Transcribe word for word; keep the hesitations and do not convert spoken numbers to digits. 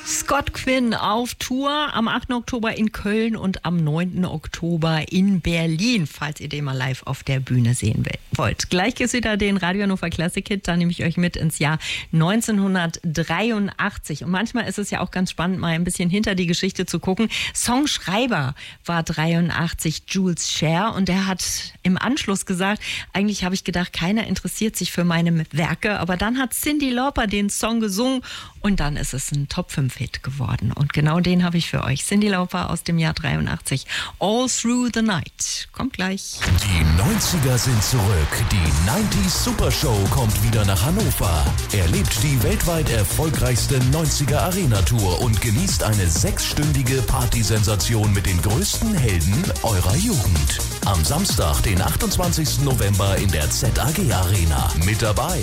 Scott Quinn auf Tour am achten Oktober in Köln und am neunten Oktober in Berlin, falls ihr den mal live auf der Bühne sehen wollt. Gleich gibt es wieder den Radio Hannover Classic Hit, da nehme ich euch mit ins Jahr neunzehnhundertdreiundachtzig. Und manchmal ist es ja auch ganz spannend, mal ein bisschen hinter die Geschichte zu gucken. Songschreiber war dreiundachtzig Jules Scher und der hat im Anschluss gesagt, eigentlich habe ich gedacht, keiner interessiert sich für meine Werke, aber dann hat Cyndi Lauper den Song gesungen und dann ist es ein Top fünf Hit geworden. Und genau den habe ich für euch. Cyndi Lauper aus dem Jahr dreiundachtzig. All Through the Night. Kommt gleich. Die neunziger sind zurück. Die neunziger Super Show kommt wieder nach Hannover. Erlebt die weltweit erfolgreichste neunziger Arena-Tour und genießt eine sechsstündige Partysensation mit den größten Helden eurer Jugend. Am Samstag, den achtundzwanzigsten November in der Z A G Arena. Mit dabei